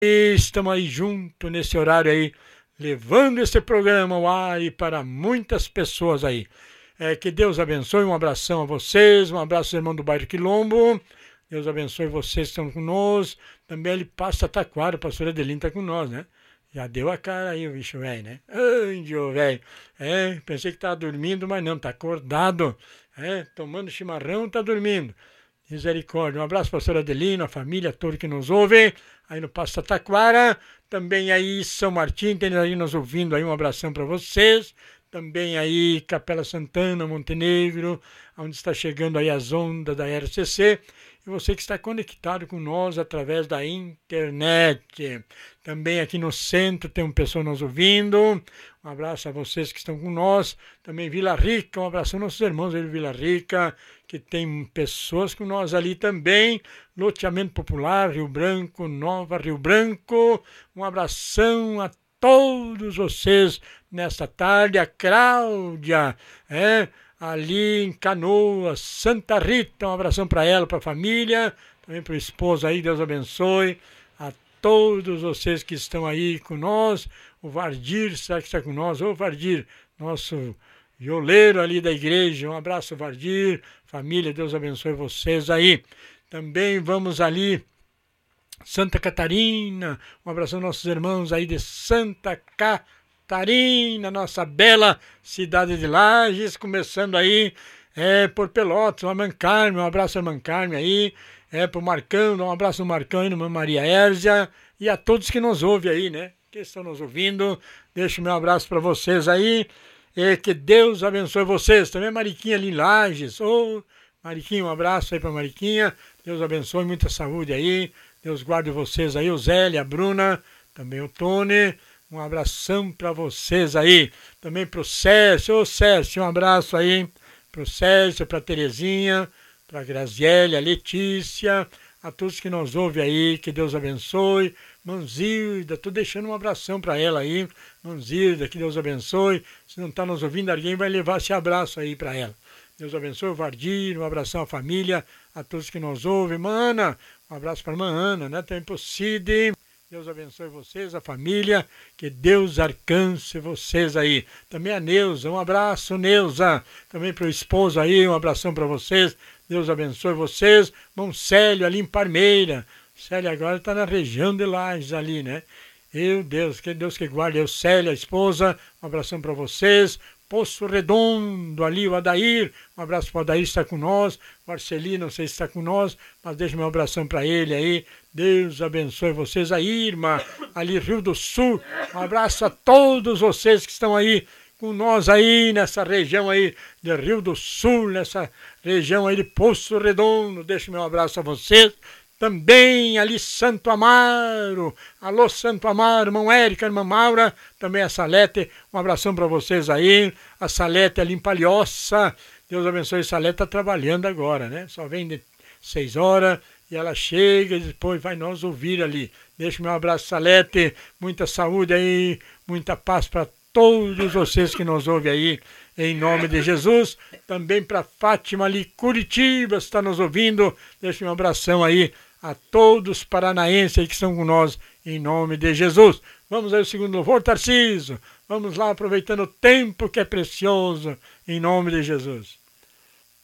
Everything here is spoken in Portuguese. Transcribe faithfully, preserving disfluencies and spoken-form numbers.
E estamos aí junto nesse horário aí, levando esse programa ao ar e para muitas pessoas aí. É, que Deus abençoe, um abração a vocês, um abraço irmão do bairro Quilombo. Deus abençoe vocês que estão conosco. Também ele passa Taquara, o pastor Adelino está com nós, né? Já deu a cara aí o bicho velho, né? Ai, velho. É, pensei que estava dormindo, mas não, está acordado. É, tomando chimarrão, está dormindo. Misericórdia. Um abraço, pastor Adelino, a família toda que nos ouve. Aí no Passo Taquara. Também aí São Martim, tem aí nos ouvindo aí. Um abração para vocês. Também aí Capela Santana, Montenegro, onde está chegando aí as ondas da R C C. E você que está conectado com nós através da internet. Também aqui no centro tem um pessoal nos ouvindo. Um abraço a vocês que estão com nós. Também Vila Rica, um abraço aos nossos irmãos aí de Vila Rica, que tem pessoas com nós ali também. Loteamento Popular, Rio Branco, Nova Rio Branco. Um abração a todos vocês nesta tarde. A Cláudia, é, ali em Canoas, Santa Rita, um abração para ela, para a família, também para o esposo aí, Deus abençoe. A todos vocês que estão aí com nós. O Vardir, será que está com nós? Ô Vardir, nosso violeiro ali da igreja, um abraço Vardir, família, Deus abençoe vocês aí. Também vamos ali, Santa Catarina, um abraço aos nossos irmãos aí de Santa Catarina, nossa bela cidade de Lages, começando aí é, por Pelotas, a Irmã Carmen, um abraço a Irmã Carmen aí, é, pro Marcão, um abraço ao Marcão e a Irmã Maria Érzia, e a todos que nos ouvem aí, né, que estão nos ouvindo, deixo meu abraço para vocês aí, e que Deus abençoe vocês, também a Mariquinha ali em Lages, ô, oh, Mariquinha, um abraço aí para Mariquinha, Deus abençoe, muita saúde aí, Deus guarde vocês aí, o Zélia, a Bruna, também o Tony, um abração para vocês aí. Também para o Sérgio, ô Sérgio, um abraço aí para o Sérgio, para a Terezinha, para a Graziele, a Letícia, a todos que nos ouvem aí, que Deus abençoe. Manzilda, estou deixando um abração para ela aí. Manzilda, que Deus abençoe. Se não está nos ouvindo, alguém vai levar esse abraço aí para ela. Deus abençoe o Vardir, um abração à família, a todos que nos ouvem. Mana, um abraço para a irmã Ana, né? Também para o Cid. Deus abençoe vocês, a família. Que Deus alcance vocês aí. Também a Neuza, um abraço, Neuza. Também para o esposo aí, um abração para vocês. Deus abençoe vocês. Irmão Célio, ali em Parmeira. Célio agora está na região de Lages ali, né? Meu Deus, que Deus que guarde. Eu, Célio, a esposa, um abração para vocês. Poço Redondo, ali o Adair, um abraço para o Adair, está com nós, o Arcelino, não sei se está com nós, mas deixa meu abração para ele aí, Deus abençoe vocês, a Irma, ali Rio do Sul, um abraço a todos vocês que estão aí com nós aí, nessa região aí de Rio do Sul, nessa região aí de Poço Redondo, deixa meu abraço a vocês. Também ali Santo Amaro, alô Santo Amaro, irmão Érica, irmã Maura, também a Salete, um abração para vocês aí, a Salete ali em Palhoça, Deus abençoe, a Salete está trabalhando agora, né, só vem de seis horas e ela chega e depois vai nós ouvir ali, deixa meu abraço Salete, muita saúde aí, muita paz para todos vocês que nos ouvem aí, em nome de Jesus, também para Fátima ali, Curitiba, está nos ouvindo, deixa um abração aí, a todos os paranaenses que estão com nós, em nome de Jesus. Vamos aí ao segundo louvor, Tarcísio. Vamos lá, aproveitando o tempo que é precioso, em nome de Jesus.